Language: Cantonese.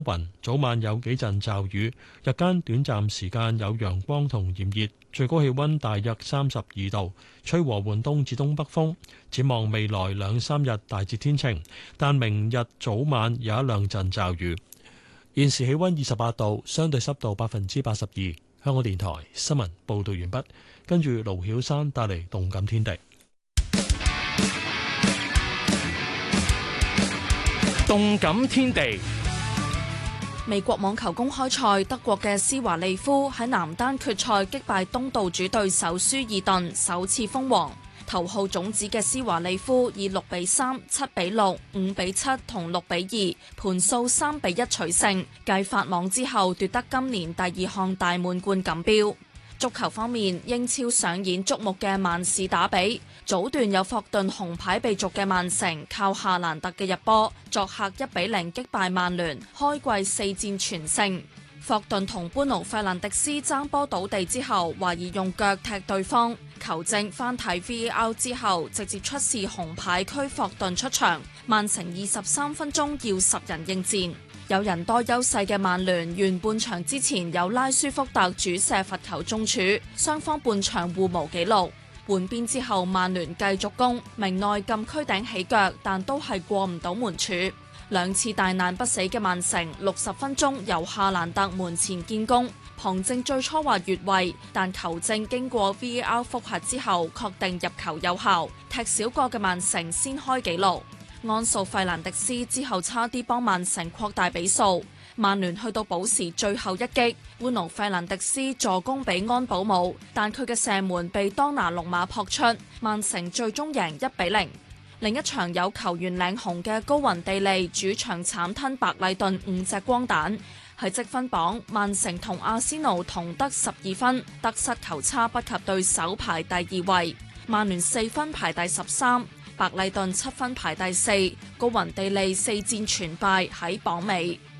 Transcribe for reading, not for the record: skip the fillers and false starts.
雲，早晚有幾陣驟雨，日間短暫時間有陽光同炎熱，最高氣溫大約32度，吹和緩東至東北風。展望未來2-3日大致天晴，但明日早晚有一兩陣驟雨。現時氣溫28度，相對濕度82%。香港電台新聞報道完畢，跟住盧曉山帶嚟動感天地。 動感天地。 美國網球公開賽，德國嘅施華利夫喺男單決賽擊敗東道主對手舒爾頓，首次封王。頭號種子嘅施華利夫以6-3、7-6、5-7同6-2盤數3-1取勝，繼法網之後奪得今年第2項大滿貫錦標。足球方面，英超上演矚目嘅曼市打比，早段有霍頓紅牌被逐嘅曼城靠夏蘭特嘅入波，作客1-0擊敗曼聯，開季4戰全勝。霍頓同般奴費蘭迪斯爭波倒地之後，懷疑用腳踢對方，球證翻睇 VAR 之後，直接出示紅牌驅霍頓出場。曼城23分鐘要10人應戰。有人多優勢嘅曼聯，完半場之前有拉舒福特主射罰球中柱，雙方半場互無紀錄。換邊之後，曼聯繼續攻，明內禁區頂起腳，但都係過唔到門柱。兩次大難不死嘅曼城，60分鐘由夏蘭特門前建功。旁證最初話越位，但球證經過 VAR 複核之後，確定入球有效，踢少個嘅曼城先開紀錄。安素費蘭迪斯之後差啲幫曼城擴大比數，曼聯去到補時最後一擊，般奴費蘭迪斯助攻俾安保姆，但佢嘅射門被當拿龍馬撲出，曼城最終贏1-0。另一場有球員領紅嘅高雲地利主場慘吞白禮頓5隻光蛋，喺積分榜曼城同阿仙奴同得12分，得失球差不及對手排第2位，曼聯4分排第13。白禮頓7分排第4，高雲地利4戰全敗喺榜尾。